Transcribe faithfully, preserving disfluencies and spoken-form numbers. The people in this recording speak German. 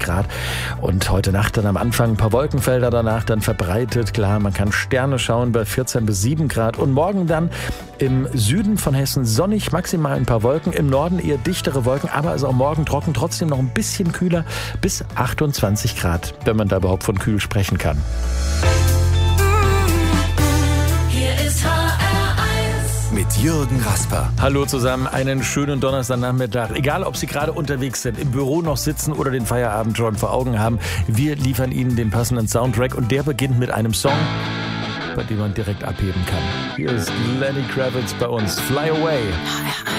Grad. Und heute Nacht dann am Anfang ein paar Wolkenfelder, danach dann verbreitet. Klar, man kann Sterne schauen bei vierzehn bis sieben Grad. Und morgen dann im Süden von Hessen sonnig, maximal ein paar Wolken. Im Norden eher dichtere Wolken, aber also auch morgen trocken, trotzdem noch ein bisschen kühler, bis achtundzwanzig Grad, wenn man da überhaupt von kühl sprechen kann. Hier ist H R eins mit Jürgen Rasper. Hallo zusammen, einen schönen Donnerstagnachmittag. Egal, ob Sie gerade unterwegs sind, im Büro noch sitzen oder den Feierabend schon vor Augen haben, wir liefern Ihnen den passenden Soundtrack und der beginnt mit einem Song, bei dem man direkt abheben kann. Hier ist Lenny Kravitz bei uns, Fly Away. H R eins